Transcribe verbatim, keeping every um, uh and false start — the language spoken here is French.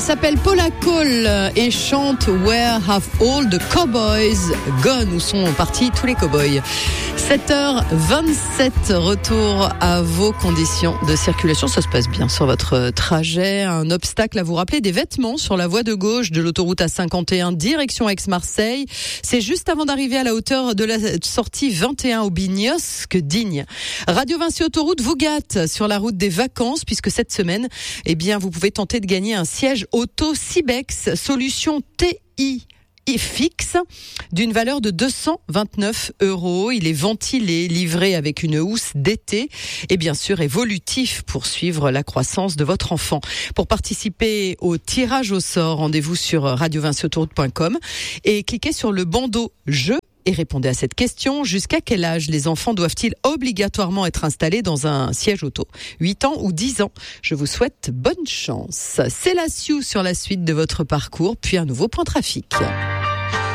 Elle s'appelle Paula Cole et chante Where Have All the Cowboys Gone? Où sont partis tous les cowboys? sept heures vingt-sept, retour à vos conditions de circulation. Ça se passe bien sur votre trajet. Un obstacle à vous rappeler, des vêtements sur la voie de gauche de l'autoroute A cinquante et un, direction Aix-Marseille. C'est juste avant d'arriver à la hauteur de la sortie vingt et un au Bignosc, Digne. Radio Vinci Autoroute vous gâte sur la route des vacances, puisque cette semaine, eh bien, vous pouvez tenter de gagner un siège auto Cibex, solution T I fixe d'une valeur de deux cent vingt-neuf euros. Il est ventilé, livré avec une housse d'été et bien sûr évolutif pour suivre la croissance de votre enfant. Pour participer au tirage au sort, rendez-vous sur radio vinci autoroute point com et cliquez sur le bandeau jeu et répondez à cette question. Jusqu'à quel âge les enfants doivent-ils obligatoirement être installés dans un siège auto? huit ans ou dix ans? Je vous souhaite bonne chance. C'est la Sioux sur la suite de votre parcours, puis un nouveau point trafic.